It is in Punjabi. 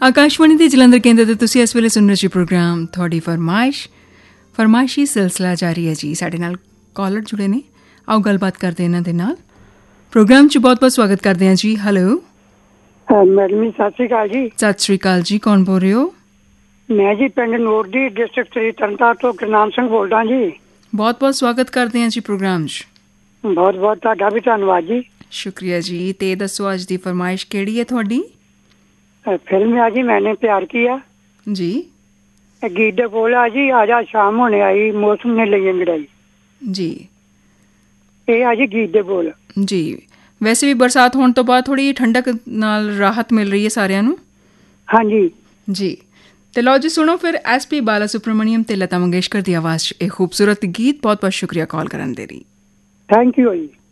ਆਕਾਸ਼ਵਾਣੀ ਦੇ ਜਲੰਧਰ ਕੇਂਦਰ ਤੇ ਤੁਸੀਂ ਇਸ ਵੇਲੇ ਸੁਣ ਰਹੇ ਜੀ ਪ੍ਰੋਗਰਾਮ ਤੁਹਾਡੀ ਫਰਮਾਇਸ਼ੀ ਸਿਲਸਿਲਾ ਜਾਰੀ ਹੈ ਜੀ। ਸਾਡੇ ਨਾਲ ਕਾਲਰ ਜੁੜੇ ਨੇ, ਆਓ ਗੱਲਬਾਤ ਕਰਦੇ ਇਹਨਾਂ ਦੇ ਨਾਲ। ਪ੍ਰੋਗਰਾਮ 'ਚ ਬਹੁਤ ਬਹੁਤ ਸਵਾਗਤ ਕਰਦੇ ਹਾਂ ਜੀ। ਹੈਲੋ ਮੈਡਮ ਜੀ, ਸਤਿ ਸ਼੍ਰੀ ਅਕਾਲ ਜੀ। ਸਤਿ ਸ਼੍ਰੀ ਅਕਾਲ ਜੀ, ਕੌਣ ਬੋਲ ਰਹੇ ਹੋ? ਮੈਂ ਜੀ ਪਿੰਡ ਨੂਰ ਦੀ ਡਿਸਟ੍ਰਿਕਟ ਸ੍ਰੀ ਤਰਨਤਾਰਨ ਤੋਂ ਗੁਰਨਾਮ ਸਿੰਘ ਬੋਲਦਾ ਜੀ। ਬਹੁਤ ਬਹੁਤ ਸਵਾਗਤ ਕਰਦੇ ਹਾਂ ਜੀ ਪ੍ਰੋਗਰਾਮ 'ਚ। ਬਹੁਤ ਬਹੁਤ ਤੁਹਾਡਾ ਵੀ ਧੰਨਵਾਦ ਜੀ। ਸ਼ੁਕਰੀਆ ਜੀ। ਤੇ ਦੱਸੋ ਅੱਜ ਦੀ ਫਰਮਾਇਸ਼ ਕਿਹੜੀ ਹੈ ਤੁਹਾਡੀ? ਫਿਲਮ ਆ ਜੀ ਮੈਨੇ ਪਿਆਰ ਕੀਆ ਜੀ। ਗੀਤ ਦੇ ਬੋਲ ਆ ਜੀ, ਆਜਾ ਸ਼ਾਮ ਹੋਣੇ ਆਈ ਮੌਸਮ ਨੇ ਲਈ ਅੰਗੜਾਈ ਜੀ। ਇਹ ਆ ਜੀ ਗੀਤ ਦੇ ਬੋਲ ਜੀ। ਵੈਸੇ ਵੀ ਬਰਸਾਤ ਹੋਣ ਤੋਂ ਬਾਅਦ ਥੋੜ੍ਹੀ ਠੰਡਕ ਨਾਲ ਰਾਹਤ ਮਿਲ ਰਹੀ ਹੈ ਸਾਰਿਆਂ ਨੂੰ। ਹਾਂਜੀ ਜੀ। ਤੇ ਲਓ ਜੀ, ਸੁਣੋ ਫਿਰ SP ਬਾਲਾ ਸੁਬਰਾਮਣੀਅਮ ਤੇ ਲਤਾ ਮੰਗੇਸ਼ਕਰ ਦੀ ਆਵਾਜ਼ 'ਚ ਇਹ ਖੂਬਸੂਰਤ ਗੀਤ। ਬਹੁਤ ਬਹੁਤ ਸ਼ੁਕਰੀਆ ਕਾਲ ਕਰਨ ਦੇ ਲਈ। ਥੈਂਕ ਯੂ ਜੀ।